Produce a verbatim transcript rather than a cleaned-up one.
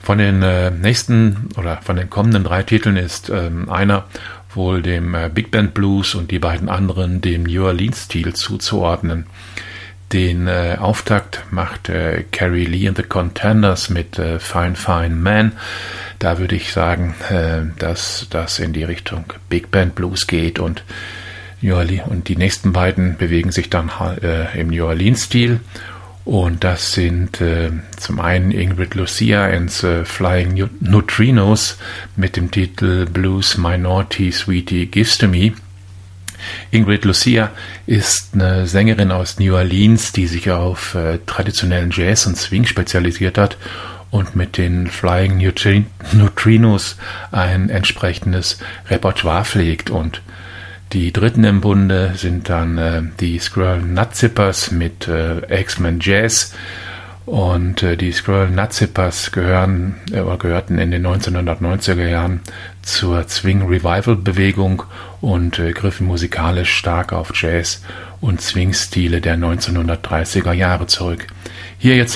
Von den äh, nächsten oder von den kommenden drei Titeln ist ähm, einer wohl dem äh, Big Band Blues und die beiden anderen dem New Orleans-Stil zuzuordnen. Den äh, Auftakt macht äh, Carrie Lee and the Contenders mit äh, Fine Fine Man. Da würde ich sagen, äh, dass das in die Richtung Big Band Blues geht und New Orleans, und die nächsten beiden bewegen sich dann äh, im New Orleans-Stil. Und das sind äh, zum einen Ingrid Lucia and the Flying Neutrinos mit dem Titel Blues My Naughty Sweetie Gives to Me. Ingrid Lucia ist eine Sängerin aus New Orleans, die sich auf äh, traditionellen Jazz und Swing spezialisiert hat und mit den Flying Neutri- Neutrinos ein entsprechendes Repertoire pflegt. Und die dritten im Bunde sind dann äh, die Squirrel Nut Zippers mit äh, X-Men Jazz. Und äh, die Squirrel Nut Zippers gehören, äh, gehörten in den neunzehnhundertneunziger Jahren zur Swing Revival Bewegung und äh, griffen musikalisch stark auf Jazz und Swing-Stile der neunzehnhundertdreißiger Jahre zurück. Hier jetzt